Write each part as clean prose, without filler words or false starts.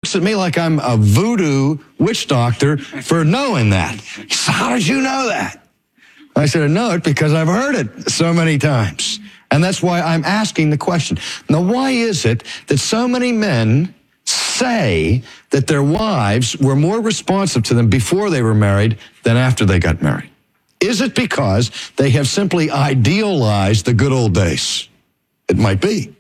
looks at me like I'm a voodoo witch doctor for knowing that. He said, how did you know that? I said, I know it because I've heard it so many times. And that's why I'm asking the question. Now, why is it that so many men say that their wives were more responsive to them before they were married than after they got married? Is it because they have simply idealized the good old days? It might be.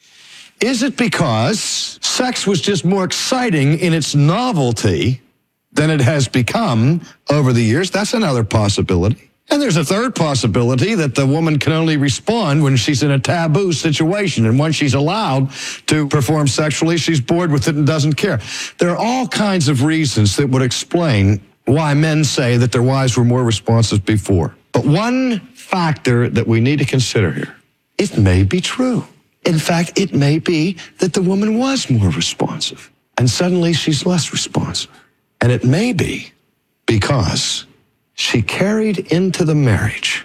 Is it because sex was just more exciting in its novelty than it has become over the years? That's another possibility. And there's a third possibility that the woman can only respond when she's in a taboo situation. And when she's allowed to perform sexually, she's bored with it and doesn't care. There are all kinds of reasons that would explain why men say that their wives were more responsive before. But one factor that we need to consider here, it may be true. In fact, it may be that the woman was more responsive and suddenly she's less responsive. And it may be because she carried into the marriage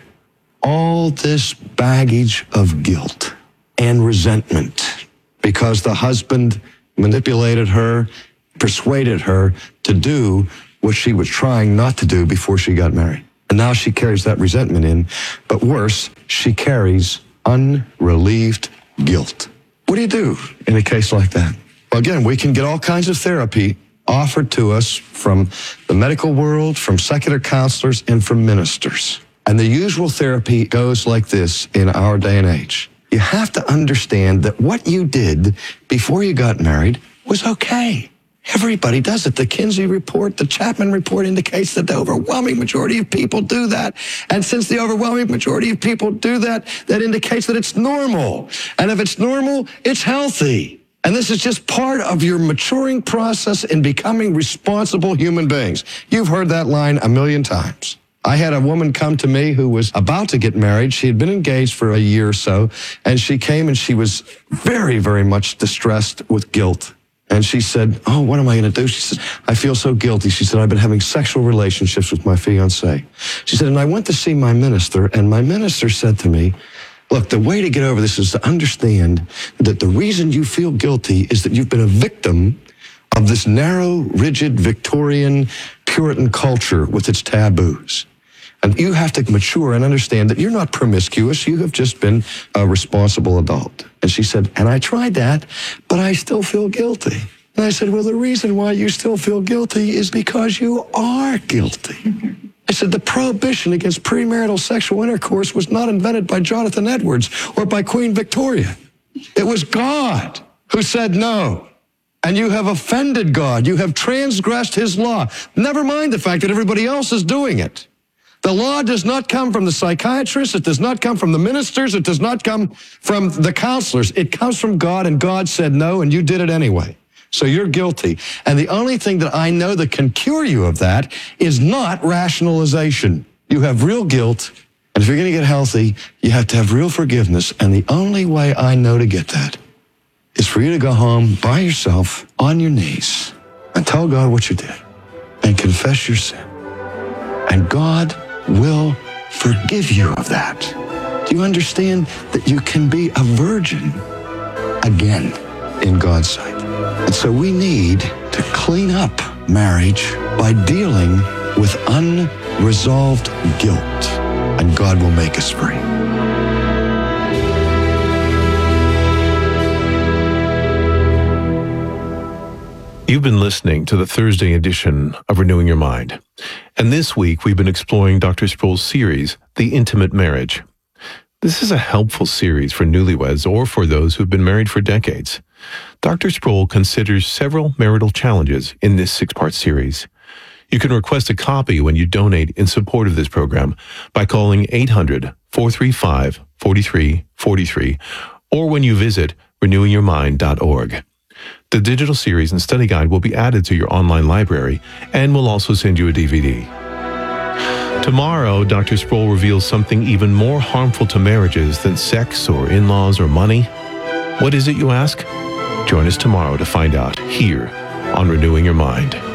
all this baggage of guilt and resentment because the husband manipulated her, persuaded her to do what she was trying not to do before she got married. And now she carries that resentment in, but worse, she carries unrelieved guilt. What do you do in a case like that? Well, again, we can get all kinds of therapy offered to us from the medical world, from secular counselors, and from ministers. And the usual therapy goes like this in our day and age. You have to understand that what you did before you got married was okay. Everybody does it. The Kinsey report, the Chapman report indicates that the overwhelming majority of people do that. And since the overwhelming majority of people do that, that indicates that it's normal. And if it's normal, it's healthy. And this is just part of your maturing process in becoming responsible human beings. You've heard that line a million times. I had a woman come to me who was about to get married. She had been engaged for a year or so, and she came and she was very, very much distressed with guilt. And she said, oh, what am I going to do? She said, I feel so guilty. She said, I've been having sexual relationships with my fiancé. She said, and I went to see my minister, and my minister said to me, look, the way to get over this is to understand that the reason you feel guilty is that you've been a victim of this narrow, rigid, Victorian, Puritan culture with its taboos. And you have to mature and understand that you're not promiscuous. You have just been a responsible adult. And she said, and I tried that, but I still feel guilty. And I said, well, the reason why you still feel guilty is because you are guilty. I said, the prohibition against premarital sexual intercourse was not invented by Jonathan Edwards or by Queen Victoria. It was God who said no. And you have offended God. You have transgressed his law. Never mind the fact that everybody else is doing it. The law does not come from the psychiatrists. It does not come from the ministers. It does not come from the counselors. It comes from God, and God said no, and you did it anyway. So you're guilty. And the only thing that I know that can cure you of that is not rationalization. You have real guilt, and if you're going to get healthy, you have to have real forgiveness. And the only way I know to get that is for you to go home by yourself on your knees and tell God what you did and confess your sin. And God will forgive you of that. Do you understand that you can be a virgin again in God's sight? And so we need to clean up marriage by dealing with unresolved guilt, and God will make us free. You've been listening to the Thursday edition of Renewing Your Mind. And this week, we've been exploring Dr. Sproul's series, The Intimate Marriage. This is a helpful series for newlyweds or for those who've been married for decades. Dr. Sproul considers several marital challenges in this 6-part series. You can request a copy when you donate in support of this program by calling 800-435-4343 or when you visit renewingyourmind.org. The digital series and study guide will be added to your online library, and we'll also send you a DVD. Tomorrow, Dr. Sproul reveals something even more harmful to marriages than sex or in-laws or money. What is it, you ask? Join us tomorrow to find out here on Renewing Your Mind.